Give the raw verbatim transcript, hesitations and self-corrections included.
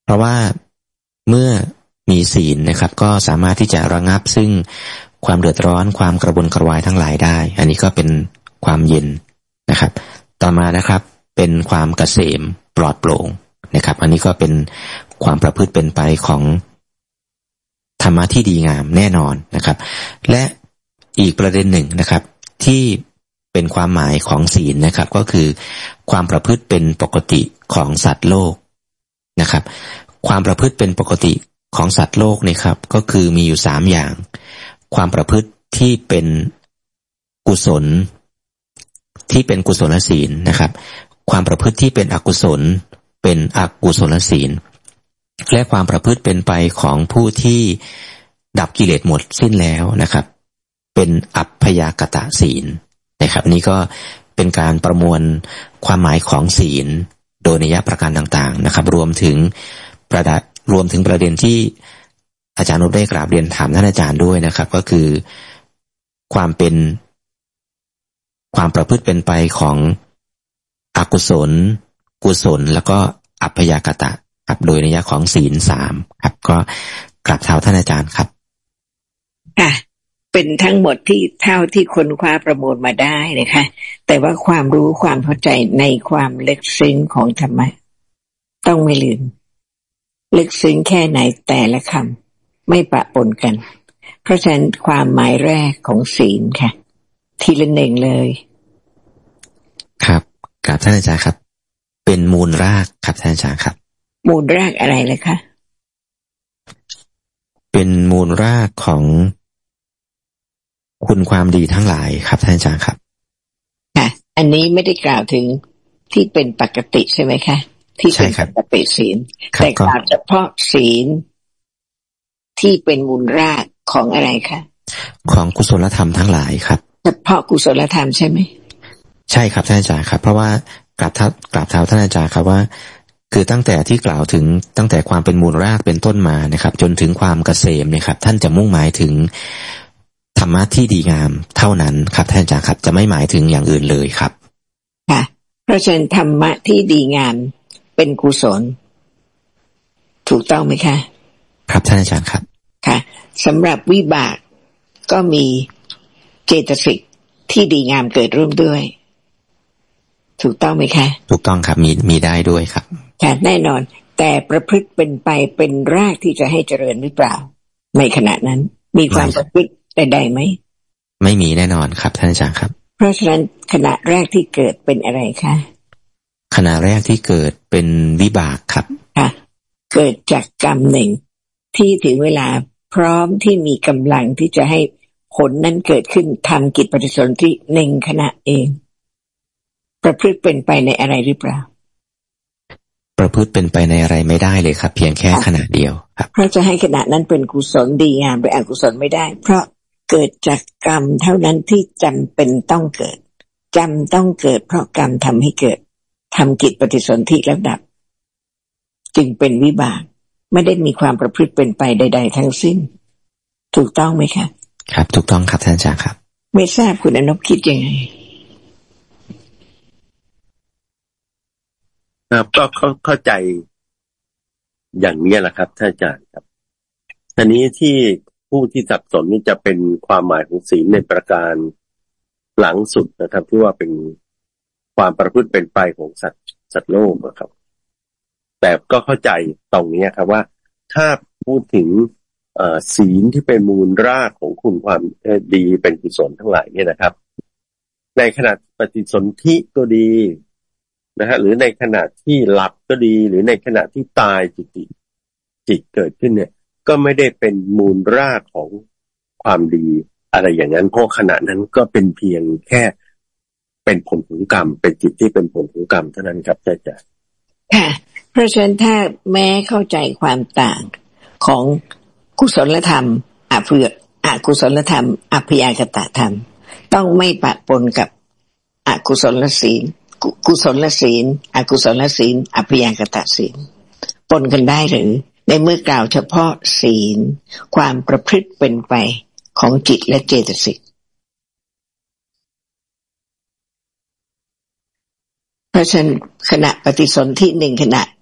เพราะว่าเมื่อมีศีลนะครับก็สามารถที่จะระงับซึ่งความเดือดร้อนความกระวนกระวายทั้งหลายได้อันนี้ก็เป็นความเย็นนะครับต่อมานะครับเป็นความเกษมปลอดโปร่งนะครับอันนี้ก็เป็นความประพฤติเป็นไปของธรรมะที่ดีงามแน่นอนนะครับและอีกประเด็นหนึ่งนะครับที่เป็นความหมายของศีลนะครับก็คือความประพฤติเป็นปกติของสัตว์โลกนะครับความประพฤติเป็นปกติของสัตว์โลกนี่ครับก็คือมีอยู่สามอย่างความประพฤติที่เป็นกุศลที่เป็นกุศลศีลนะครับความประพฤติที่เป็นอกุศลเป็นอกุศลศีลและความประพฤติเป็นไปของผู้ที่ดับกิเลสหมดสิ้นแล้วนะครับเป็นอัพพยากตศีลนะครับนี่ก็เป็นการประมวลความหมายของศีลโดยนัยประการต่างๆนะครับรวมถึงประดับรวมถึงประเด็นที่อาจารย์นุชได้กราบเรียนถามท่านอาจารย์ด้วยนะครับก็คือความเป็นความประพฤติเป็นไปของอกุศลกุศลแล้วก็อัพยากตะครับโดยนัยของศีลสามครับก็กราบเท้าท่านอาจารย์ครับค่ะเป็นทั้งหมดที่เท่าที่คนคว้าประมวลมาได้นะคะแต่ว่าความรู้ความเข้าใจในความลึกซึ้งของธรรมะต้องไม่ลืมลึกซึ้งแค่ไหนแต่ละคำไม่ปะปนกันเพราะฉะนั้นความหมายแรกของศีลค่ะทีละหนึ่งเลยครับกราบท่านอาจารย์ครับเป็นมูลรากครับท่านอาจารย์ครับมูลรากอะไรเลยคะเป็นมูลรากของคุณความดีทั้งหลายครับท่านอาจารย์ครับค่ะอันนี้ไม่ได้กล่าวถึงที่เป็นปกติใช่ไหมคะที่เป็นปกติศีลแต่กล่าวเฉพาะศีลที่เป็นมูลรากของอะไรคะของกุศลธรรมทั้งหลายครับเฉพาะกุศลธรรมใช่ไหมใช่ครับท่านอาจารย์ครับเพราะว่ากราบเท้ากราบเท้าท่านอาจารย์ครับว่าคือตั้งแต่ที่กล่าวถึงตั้งแต่ความเป็นมูลรากเป็นต้นมานะครับจนถึงความเกษมเนี่ยครับท่านจะมุ่งหมายถึงธรรมะที่ดีงามเท่านั้นครับท่านอาจารย์ครับจะไม่หมายถึงอย่างอื่นเลยครับค่ะเพราะฉะนั้นธรรมะที่ดีงามเป็นกุศลถูกต้องไหมคะครับท่านอาจารย์ครับค่ะสำหรับวิบากก็มีเจตสิกที่ดีงามเกิดร่วมด้วยถูกต้องไหมคะถูกต้องครับมีมีได้ด้วยครับค่ะแน่นอนแต่ประพฤติเป็นไปเป็นรากที่จะให้เจริญหรือเปล่าในขณะนั้นมีความประพฤติใดๆไหมไม่มีแน่นอนครับท่านอาจารย์ครับเพราะฉะนั้นขณะแรกที่เกิดเป็นอะไรคะขณะแรกที่เกิดเป็นวิบากครับค่ะเกิดจากกรรมหนึ่งที่ถึงเวลาพร้อมที่มีกำลังที่จะให้ผลนั้นเกิดขึ้นทำกิจปฏิสนธิหนึ่งขณะเองประพฤติเป็นไปในอะไรหรือเปล่าประพฤติเป็นไปในอะไรไม่ได้เลยครับเพียงแค่ขณะเดียวครับเพราะจะให้ขณะนั้นเป็นกุศลดีงามหรืออกุศลไม่ได้เพราะเกิดจากกรรมเท่านั้นที่จำเป็นต้องเกิดจำต้องเกิดเพราะกรรมทำให้เกิดทำกิจปฏิสนธิแล้วดับจึงเป็นวิบากไม่ได้มีความประพฤติเป็นไปใดๆทั้งสิ้นถูกต้องไหมคะครับถูกต้องครับท่านอาจารย์ครับไม่ทราบคุณอนพคิดยังไงครับก็เข้าใจอย่างนี้แหละครับท่านอาจารย์ครับทีนี้ที่ผู้ที่สับสนนี่จะเป็นความหมายของศีลในประการหลังสุดนะครับที่ว่าเป็นความประพฤติเป็นไปของสัตว์สัตว์โลกนะครับแต่ก็เข้าใจตรงนี้ครับว่าถ้าพูดถึงศีลที่เป็นมูลรากของคุณความดีเป็นกุศลทั้งหลายเนี่ยนะครับในขณะปฏิสนธิก็ดีนะฮะหรือในขณะที่หลับก็ดีหรือในขณะที่ตายจิตจิตเกิดขึ้นเนี่ยก็ไม่ได้เป็นมูลรากของความดีอะไรอย่างนั้นเพราะขณะนั้นก็เป็นเพียงแค่เป็นผลของกรรมเป็นจิตที่เป็นผลของกรรมเท่านั้นครับอาจารย์ค่ะเพราะฉะนั้นถ้าแม้เข้าใจความต่างของกุศลธรรมอภยอกุศลธรรมอัพยากตธรรมต้องไม่ปะปนกับอกุศลศีลกุศลศีลอกุศลศีลอัพยากตศีลปนกันได้หรือในเมื่อกล่าวเฉพาะศีลความประพฤติเป็นไปของจิตและเจตสิกเพราะฉะนั้นขณะปฏิสนธิหนึ่งขณะ